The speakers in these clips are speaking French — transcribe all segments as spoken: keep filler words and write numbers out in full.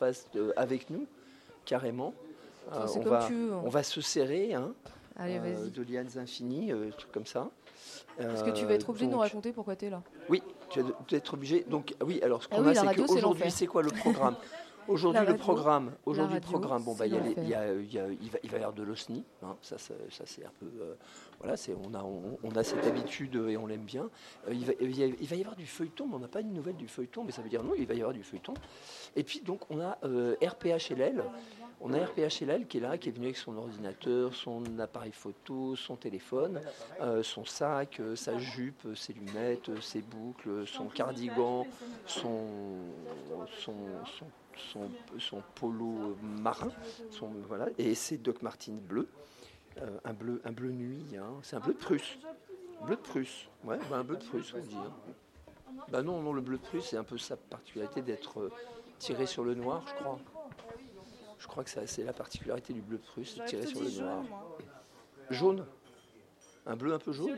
fasse de, avec nous, carrément. Euh, c'est on, comme va, tu veux, hein. on va se serrer, hein, Allez, euh, vas-y. de lianes infinies, euh, trucs comme ça. Est-ce que tu vas être obligé donc, de nous raconter pourquoi tu es là? Oui, tu vas être obligé. Donc, oui, alors ce qu'on Ah oui, a, la c'est radio, c'est qu'aujourd'hui, l'enfer. c'est quoi le programme? Aujourd'hui, La le radio, programme, aujourd'hui, la le radio, programme, bon, bah, c'est il y a les- l'enfer. il y a- il y a- il va, il va y avoir de l'osni, hein, ça, ça, ça, c'est un peu, euh, voilà, c'est, on a, on, on a cette habitude et on l'aime bien. Euh, il, va, il, va, il va y avoir du feuilleton, mais on n'a pas une nouvelle du feuilleton, mais ça veut dire non, il va y avoir du feuilleton. Et puis donc, on a euh, R P H L L, on a R P H L L qui est là, qui est venu avec son ordinateur, son appareil photo, son téléphone, euh, son sac, euh, sa jupe, ses lunettes, euh, ses boucles, son cardigan, son, son, son Son, son polo marin, son, voilà, et c'est Doc Martens bleu, euh, un bleu, un bleu nuit, hein, c'est un bleu de Prusse, bleu de Prusse, ouais, bah un bleu de Prusse, on dit. Hein. Bah non, non, le bleu de Prusse, c'est un peu sa particularité d'être euh, tiré sur le noir, je crois. Je crois que ça, c'est la particularité du bleu de Prusse, c'est tiré sur le noir. Jaune, un bleu un peu jaune.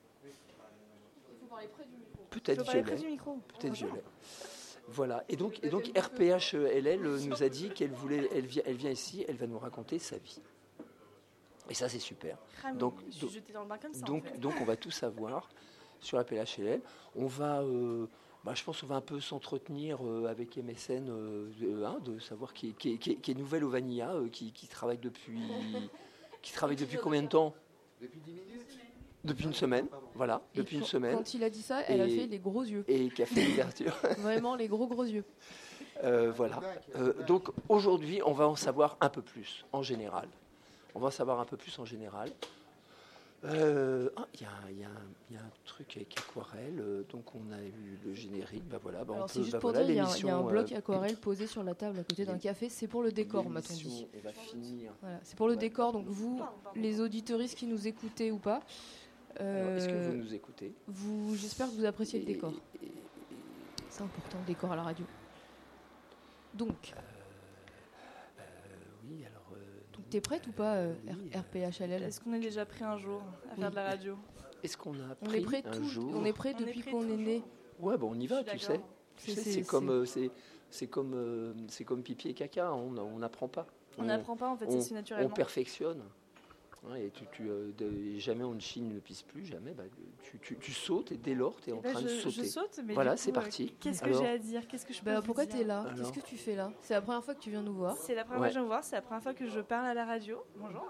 Peut-être violet. Peut-être violet. Voilà, et donc, et donc R P H L L nous a dit qu'elle voulait, elle vient, elle vient ici, elle va nous raconter sa vie. Et ça, c'est super. Donc, donc, donc, donc on va tout savoir sur R P H L L. On va, euh, bah, je pense qu'on va un peu s'entretenir euh, avec M S N, euh, de, hein, de savoir qui est, qui est, qui est, qui est nouvelle au Vanilla, euh, qui, qui travaille depuis, qui travaille depuis combien de temps? Depuis dix minutes. Depuis une semaine, voilà, Et depuis quand, une semaine. Quand il a dit ça, elle et, a fait les gros yeux. Et qui a fait l'ouverture. Vraiment les gros gros yeux. Euh, voilà. Euh, donc aujourd'hui, on va en savoir un peu plus en général. On va en savoir un peu plus en général. Euh, ah, il y, y, y a un truc avec aquarelle. Euh, donc on a eu le générique. Bah voilà. Bah Alors on c'est peut, juste bah pour voilà, dire, il y, y a un bloc euh, aquarelle posé sur la table à côté d'un café. C'est pour le décor, m'a-t-on dit. Elle va finir. Voilà, c'est pour le Ouais. décor. Donc vous, les auditeuristes qui nous écoutez ou pas. Alors, est-ce que Euh, vous nous écoutez? vous, j'espère que vous appréciez le Et- décor. et- et- C'est important, le décor à la radio. Donc, euh, oui, alors. euh, donc t'es prête ou pas, euh, oui, R- RPHLL? Est-ce qu'on est déjà prêt un jour à faire de la radio? Est-ce qu'on a On pris est prêt un tout, jour on est prêt On est depuis prêt qu'on est toujours. né. Ouais, bon, on y va, Je suis tu sais. d'accord. Tu C'est- sais, c'est- c'est comme, c'est- euh, c'est, c'est comme, euh, c'est comme pipi et caca. On on n'apprend pas. On n'apprend pas, en fait, c'est si On naturellement. perfectionne. Ouais, et tu, tu, euh, de- jamais on ne chine, ne pisse plus, jamais. Bah, tu, tu, tu sautes et dès lors, tu es Eh en ben, train je, de je sauter. saute, mais Voilà, du coup, c'est euh, parti. Qu'est-ce que Alors, j'ai à dire? Qu'est-ce que je peux Bah, vous pourquoi dire t'es là? Alors Qu'est-ce que tu fais là? C'est la première fois que tu viens nous voir. C'est la première Ouais. fois que je viens vous voir, c'est la première fois que je parle à la radio. Bonjour.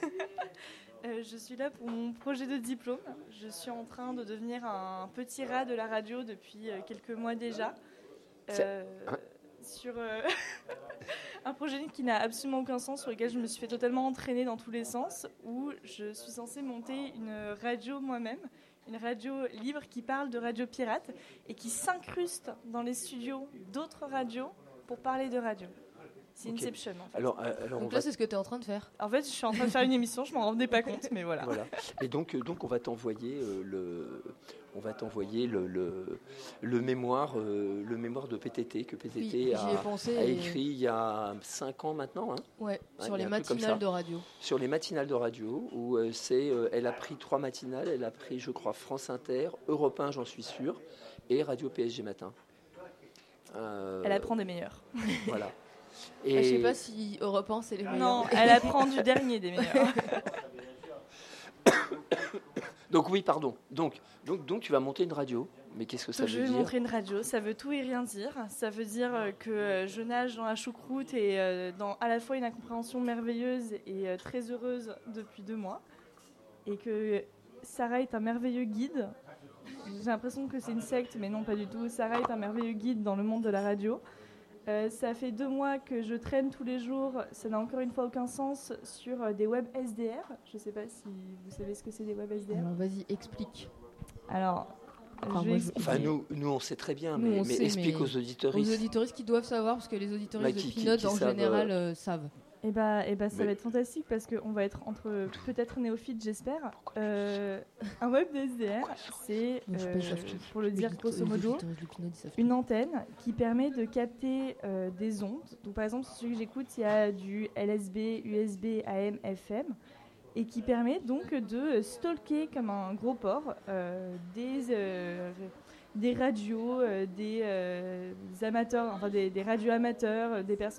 Euh, je suis là pour mon projet de diplôme. Je suis en train de devenir un petit rat de la radio depuis euh, quelques mois déjà. Euh, sur euh, un projet qui n'a absolument aucun sens, sur lequel je me suis fait totalement entraîner dans tous les sens, où je suis censée monter une radio moi-même, une radio libre qui parle de radio pirate et qui s'incruste dans les studios d'autres radios pour parler de radio. C'est Ok. Inception, en fait. alors, euh, alors on Donc va là, c'est ce que t'es en train de faire. En fait, je suis en train de faire une émission, je m'en rendais pas compte, mais voilà. Voilà. Et donc, euh, donc on va t'envoyer euh, le, on va t'envoyer le, le, le mémoire, euh, le mémoire de P T T que P T T Oui, j'y ai a, pensé. a et- écrit il y a cinq ans maintenant, hein, Ouais, Ouais, sur il y a les un truc comme ça. matinales de radio. sur les matinales de radio où euh, c'est, euh, elle a pris trois matinales, elle a pris, je crois, France Inter, Europe un, j'en suis sûr, et Radio P S G Matin. Euh, Elle apprend des meilleurs. Voilà. Et... Et je sais pas si Europe un, c'est les meilleurs. Non, elle apprend du dernier des meilleurs. donc oui, pardon. Donc, donc, donc tu vas monter une radio. Mais qu'est-ce que ça Donc, je veut vais dire? montrer une radio, ça veut tout et rien dire. Ça veut dire euh, que euh, je nage dans la choucroute et euh, dans à la fois une incompréhension merveilleuse et euh, très heureuse depuis deux mois. Et que Sarah est un merveilleux guide. J'ai l'impression que c'est une secte, mais non, pas du tout. Sarah est un merveilleux guide dans le monde de la radio. Euh, ça fait deux mois que je traîne tous les jours, ça n'a encore une fois aucun sens, sur euh, des web S D R. Je ne sais pas si vous savez ce que c'est des web S D R. Alors vas-y, explique. Alors, Enfin, je moi, vais je- expliquer. Enfin, nous, nous, on sait très bien, Nous, mais, on mais sait, explique mais aux auditeurs. Aux auditeuristes qui doivent savoir, parce que les auditeuristes Bah, qui- de qui- Peanuts, qui en savent, général, euh, savent. Eh bah, eh bah, ça Mais- va être fantastique parce qu'on va être entre peut-être néophytes, j'espère. Euh, un web de S D R, c'est, Non, je sais pas, euh, ils savent tout. pour le dire Les grosso auditeurs- les modo, auditeuristes de Peanuts, ils savent une antenne qui permet de capter euh, des ondes. Donc, par exemple, celui que j'écoute, il y a du L S B, U S B, A M, F M, et qui permet donc de stalker comme un gros porc euh, des, euh, des radios, euh, des, euh, des amateurs, enfin des, des radios amateurs, des personnes